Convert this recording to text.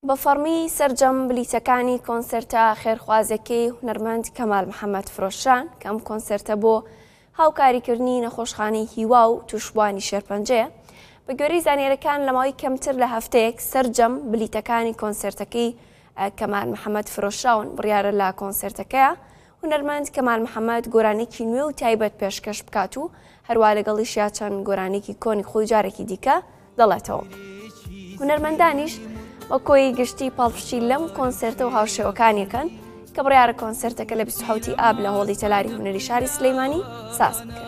بە فەرمی سەرجەم بلیتەکانی کۆنسەرتە خێرخوازەکەی هونەرمەند کەمال محەممەد فرۆشان کە ئەم کۆنسەرتە بۆ هاوکاریکردنی نەخۆشخانەی هیوا و توشبوانی شێرپەنجەیە بە گوێرەی زانیاریەکان لە ماوەی کەمتر لە هەفتەیەک سەرجەم بلیتەکانی کۆنسەرتەکەی کەمال محەممەد فرۆشاون بڕیارە لە کۆنسەرتەکەیە هونەرمەند کەمال محەممەد گۆرانێکی نوێ و تایبەت پێشکەش بکات و هەروە لەگەڵیشیا چەند گۆرانێکی کۆنی خۆی جارێکی دیکە دەڵێتەوە. هونەرمەندانیش بە کۆی گشتی پاڵپشتی لەم کۆنسەرتە و هاوشێوەکانیەکەن کە بڕیارە کۆنسەرتەکە لە 27 ئاب لە هۆڵی تەلاری هونەری شاری سلەیمانی ساز بکرێت.